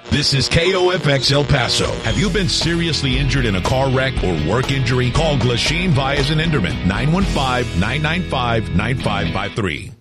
This is KOFX El Paso. Have you been seriously injured in a car wreck or work injury? Call Glasheen Vyas and Enderman, 915-995-9553.